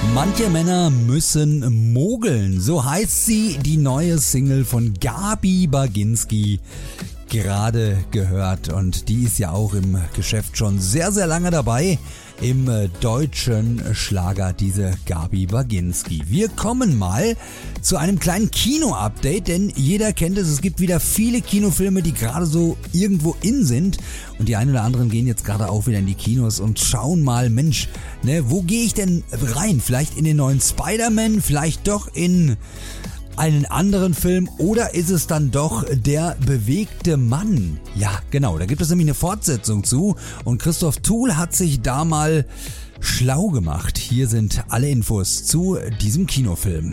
Manche Männer müssen mogeln, so heißt sie, die neue Single von Gabi Baginski, gerade gehört, und die ist ja auch im Geschäft schon sehr, sehr lange dabei, im deutschen Schlager, diese Gabi Baginski. Wir kommen mal zu einem kleinen Kino-Update, denn jeder kennt es gibt wieder viele Kinofilme, die gerade so irgendwo in sind, und die einen oder anderen gehen jetzt gerade auch wieder in die Kinos und schauen mal, Mensch, wo gehe ich denn rein? Vielleicht in den neuen Spider-Man, vielleicht doch in einen anderen Film, oder ist es dann doch Der bewegte Mann? Ja, genau, da gibt es nämlich eine Fortsetzung zu, und Christoph Tuhl hat sich da mal schlau gemacht. Hier sind alle Infos zu diesem Kinofilm.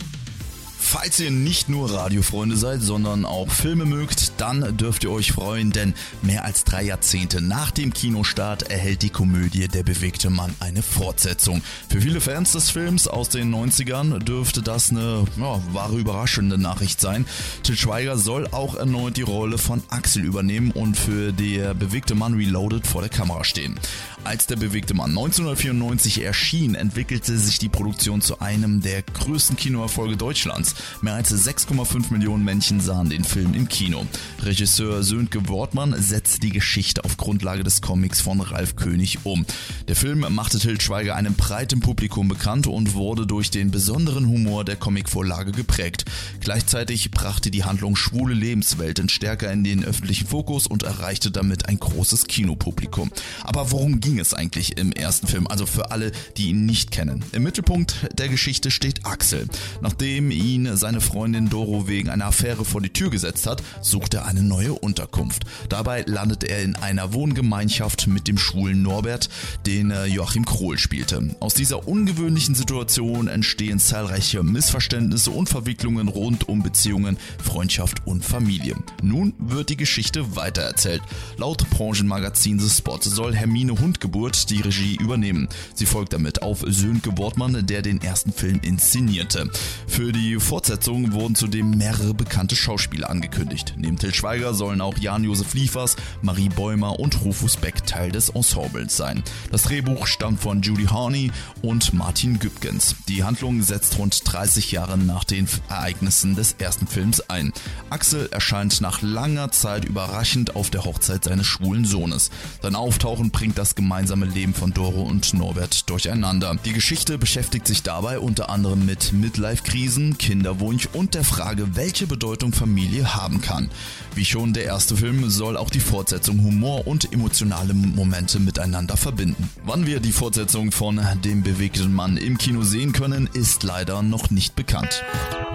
Falls ihr nicht nur Radiofreunde seid, sondern auch Filme mögt, dann dürft ihr euch freuen, denn mehr als 3 Jahrzehnte nach dem Kinostart erhält die Komödie Der bewegte Mann eine Fortsetzung. Für viele Fans des Films aus den 90ern dürfte das eine wahre überraschende Nachricht sein. Til Schweiger soll auch erneut die Rolle von Axel übernehmen und für Der bewegte Mann Reloaded vor der Kamera stehen. Als Der bewegte Mann 1994 erschien, entwickelte sich die Produktion zu einem der größten Kinoerfolge Deutschlands. Mehr als 6,5 Millionen Menschen sahen den Film im Kino. Regisseur Sönke Wortmann setzte die Geschichte auf Grundlage des Comics von Ralf König um. Der Film machte Til Schweiger einem breiten Publikum bekannt und wurde durch den besonderen Humor der Comicvorlage geprägt. Gleichzeitig brachte die Handlung schwule Lebenswelten stärker in den öffentlichen Fokus und erreichte damit ein großes Kinopublikum. Aber worum ging es eigentlich im ersten Film? Also für alle, die ihn nicht kennen. Im Mittelpunkt der Geschichte steht Axel. Nachdem ihn seine Freundin Doro wegen einer Affäre vor die Tür gesetzt hat, sucht er eine neue Unterkunft. Dabei landet er in einer Wohngemeinschaft mit dem schwulen Norbert, den Joachim Krohl spielte. Aus dieser ungewöhnlichen Situation entstehen zahlreiche Missverständnisse und Verwicklungen rund um Beziehungen, Freundschaft und Familie. Nun wird die Geschichte weitererzählt. Laut Branchenmagazin The Spot soll Hermine Hundgeburt die Regie übernehmen. Sie folgt damit auf Sönke Wortmann, der den ersten Film inszenierte. Für die Fortsetzung wurden zudem mehrere bekannte Schauspieler angekündigt. Neben Til Schweiger sollen auch Jan-Josef Liefers, Marie Bäumer und Rufus Beck Teil des Ensembles sein. Das Drehbuch stammt von Judy Harney und Martin Gübgens. Die Handlung setzt rund 30 Jahre nach den Ereignissen des ersten Films ein. Axel erscheint nach langer Zeit überraschend auf der Hochzeit seines schwulen Sohnes. Sein Auftauchen bringt das gemeinsame Leben von Doro und Norbert durcheinander. Die Geschichte beschäftigt sich dabei unter anderem mit Midlife-Krisen, Kinderwunsch und der Frage, welche Bedeutung Familie haben kann. Wie schon der erste Film soll auch die Fortsetzung Humor und emotionale Momente miteinander verbinden. Wann wir die Fortsetzung von Dem bewegten Mann im Kino sehen können, ist leider noch nicht bekannt.